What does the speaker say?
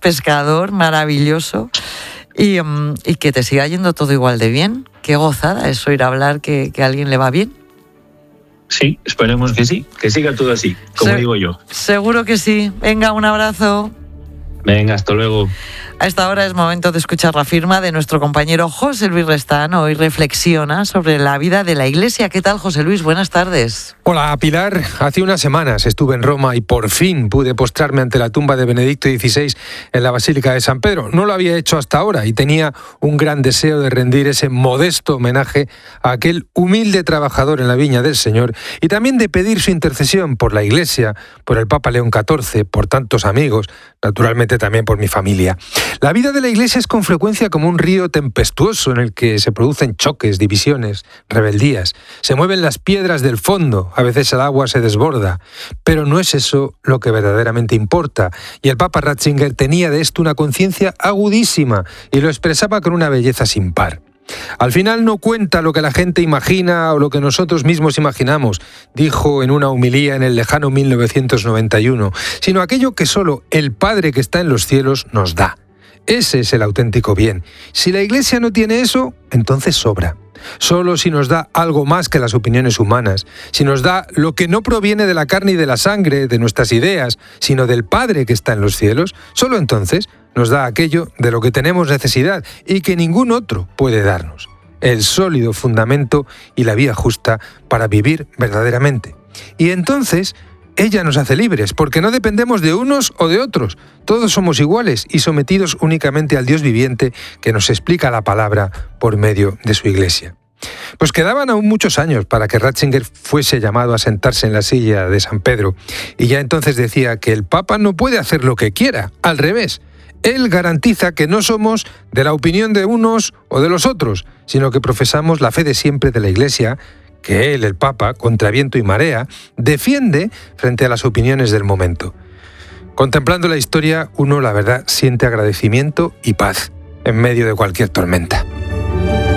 pescador maravilloso y que te siga yendo todo igual de bien. Qué gozada eso, ir a hablar que a alguien le va bien. Sí, esperemos que sí, que siga todo así, como digo yo. Seguro que sí. Venga, un abrazo. Venga, hasta luego. A esta hora es momento de escuchar la firma de nuestro compañero José Luis Restán. Hoy reflexiona sobre la vida de la Iglesia. ¿Qué tal, José Luis? Buenas tardes. Hola, Pilar. Hace unas semanas estuve en Roma y por fin pude postrarme ante la tumba de Benedicto XVI en la Basílica de San Pedro. No lo había hecho hasta ahora y tenía un gran deseo de rendir ese modesto homenaje a aquel humilde trabajador en la viña del Señor y también de pedir su intercesión por la Iglesia, por el Papa León XIV, por tantos amigos, naturalmente también por mi familia. La vida de la Iglesia es con frecuencia como un río tempestuoso en el que se producen choques, divisiones, rebeldías. Se mueven las piedras del fondo, a veces el agua se desborda. Pero no es eso lo que verdaderamente importa. Y el Papa Ratzinger tenía de esto una conciencia agudísima y lo expresaba con una belleza sin par. Al final no cuenta lo que la gente imagina o lo que nosotros mismos imaginamos, dijo en una homilía en el lejano 1991, sino aquello que solo el Padre que está en los cielos nos da. Ese es el auténtico bien. Si la Iglesia no tiene eso, entonces sobra. Solo si nos da algo más que las opiniones humanas, si nos da lo que no proviene de la carne y de la sangre, de nuestras ideas, sino del Padre que está en los cielos, solo entonces nos da aquello de lo que tenemos necesidad y que ningún otro puede darnos. El sólido fundamento y la vía justa para vivir verdaderamente. Y entonces ella nos hace libres, porque no dependemos de unos o de otros. Todos somos iguales y sometidos únicamente al Dios viviente que nos explica la palabra por medio de su Iglesia. Pues quedaban aún muchos años para que Ratzinger fuese llamado a sentarse en la silla de San Pedro, y ya entonces decía que el Papa no puede hacer lo que quiera, al revés. Él garantiza que no somos de la opinión de unos o de los otros, sino que profesamos la fe de siempre de la Iglesia, que él, el Papa, contra viento y marea, defiende frente a las opiniones del momento. Contemplando la historia, uno, la verdad, siente agradecimiento y paz en medio de cualquier tormenta.